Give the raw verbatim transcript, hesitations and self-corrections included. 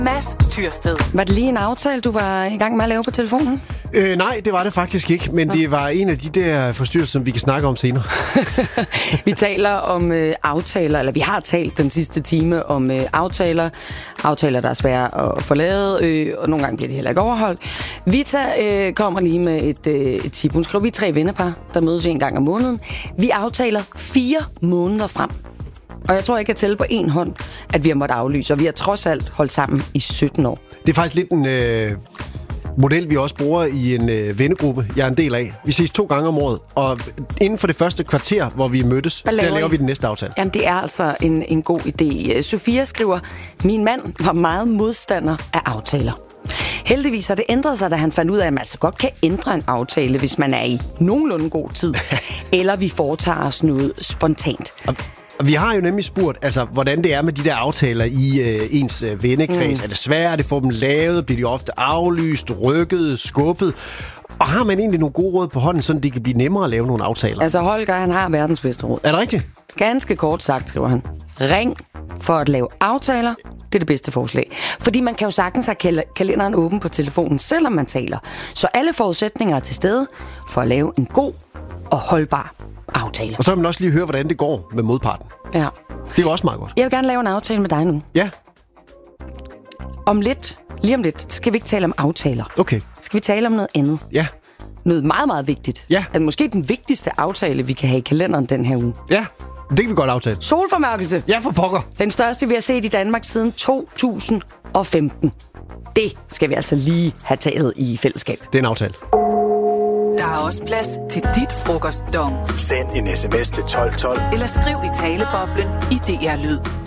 Mads Tyrsted. Var det lige en aftale, du var i gang med at lave på telefonen? Øh, nej, det var det faktisk ikke, men det var en af de der forstyrrelser, som vi kan snakke om senere. Vi taler om øh, aftaler, eller vi har talt den sidste time om øh, aftaler. Aftaler, der er svære at få lavet, øh, og nogle gange bliver de heller ikke overholdt. Vita øh, kommer lige med et, øh, et tip. Hun skriver, vi er tre vennepar, der mødes en gang om måneden. Vi aftaler fire måneder frem. Og jeg tror ikke, jeg tæller på en hånd, at vi har måttet aflyse, og vi har trods alt holdt sammen i sytten år. Det er faktisk lidt en øh, model, vi også bruger i en øh, vennegruppe, jeg er en del af. Vi ses to gange om året, og inden for det første kvarter, hvor vi mødtes, der laver, der laver vi den næste aftale. Jamen, det er altså en, en god idé. Sofia skriver, min mand var meget modstander af aftaler. Heldigvis har det ændret sig, da han fandt ud af, at man altså godt kan ændre en aftale, hvis man er i nogenlunde god tid, eller vi foretager os noget spontant. Vi har jo nemlig spurgt, altså, hvordan det er med de der aftaler i øh, ens øh, vennekreds. Mm. Er det svært at få dem lavet? Bliver de ofte aflyst, rykket, skubbet? Og har man egentlig nogle gode råd på hånden, så det kan blive nemmere at lave nogle aftaler? Altså Holger, han har verdens bedste råd. Er det rigtigt? Ganske kort sagt, skriver han. Ring for at lave aftaler. Det er det bedste forslag. Fordi man kan jo sagtens have kal- kalenderen åben på telefonen, selvom man taler. Så alle forudsætninger er til stede for at lave en god og holdbar aftale. Og så vil man også lige høre, hvordan det går med modparten. Ja. Det er jo også meget godt. Jeg vil gerne lave en aftale med dig nu. Ja. Om lidt, lige om lidt, skal vi ikke tale om aftaler. Okay. Skal vi tale om noget andet? Ja. Noget meget, meget vigtigt. Ja. Altså, måske den vigtigste aftale, vi kan have i kalenderen den her uge. Ja, det kan vi godt aftale. Solformørkelse. Ja, for pokker. Den største, vi har set i Danmark siden to tusind og femten. Det skal vi altså lige have taget i fællesskab. Det er en aftale. Der er også plads til dit frokostdong. Send en sms til tolv tolv. Eller skriv i taleboblen i D R Lyd.